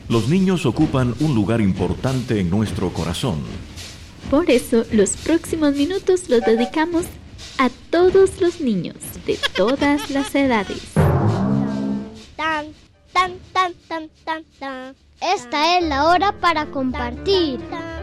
Los niños ocupan un lugar importante en nuestro corazón. Por eso, los próximos minutos los dedicamos a todos los niños de todas las edades. Tan, tan, tan, tan, tan, tan. Esta es la hora para compartir.